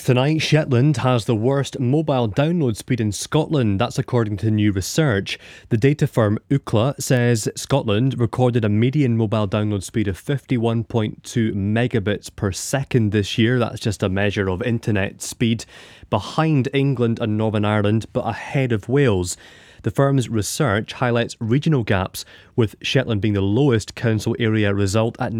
tonight, Shetland has the worst mobile download speed in Scotland. That's according to new research. The data firm Ookla says Scotland recorded a median mobile download speed of 51.2 megabits per second this year. That's just a measure of internet speed, behind England and Northern Ireland, but ahead of Wales. The firm's research highlights regional gaps, with Shetland being the lowest council area result at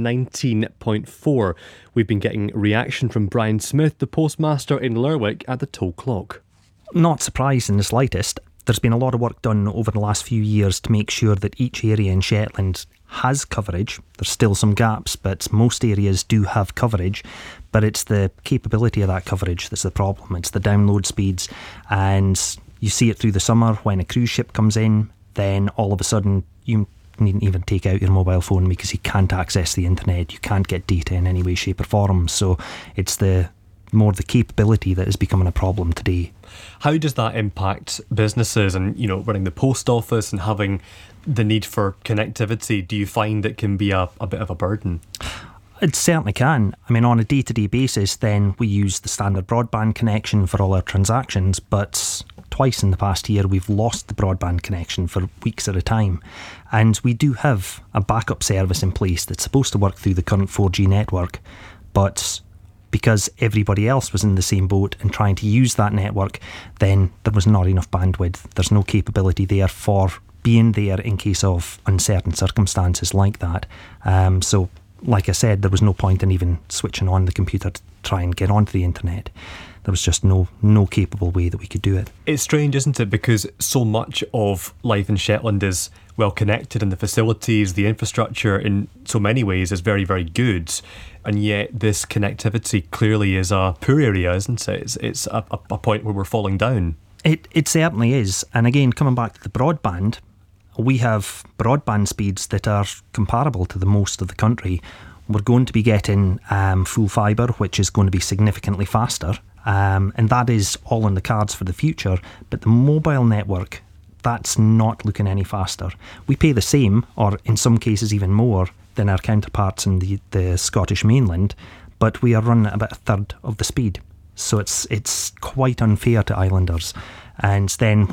19.4. We've been getting reaction from Brian Smith, the postmaster in Lerwick, at the toll clock. Not surprised in the slightest. There's been a lot of work done over the last few years to make sure that each area in Shetland has coverage. There's still some gaps, but most areas do have coverage. But it's the capability of that coverage that's the problem. It's the download speeds, and you see it through the summer when a cruise ship comes in, then all of a sudden you needn't even take out your mobile phone because you can't access the internet, you can't get data in any way, shape or form. So it's more the capability that is becoming a problem today. How does that impact businesses and, running the post office and having the need for connectivity? Do you find it can be a bit of a burden? It certainly can. I mean, on a day-to-day basis, then we use the standard broadband connection for all our transactions, but twice in the past year we've lost the broadband connection for weeks at a time. And we do have a backup service in place that's supposed to work through the current 4G network, but because everybody else was in the same boat and trying to use that network, then there was not enough bandwidth. There's no capability there for being there in case of uncertain circumstances like that. So like I said, there was no point in even switching on the computer to try and get onto the internet. There was just no capable way that we could do it. It's strange, isn't it? Because so much of life in Shetland is well connected, and the facilities, the infrastructure in so many ways is very, very good. And yet this connectivity clearly is a poor area, isn't it? It's a point where we're falling down. It certainly is. And again, coming back to the broadband, we have broadband speeds that are comparable to the most of the country. We're going to be getting full fibre, which is going to be significantly faster. And that is all in the cards for the future. But the mobile network, that's not looking any faster. We pay the same, or in some cases even more, than our counterparts in the Scottish mainland, but we are running at about a third of the speed. So it's quite unfair to islanders. And then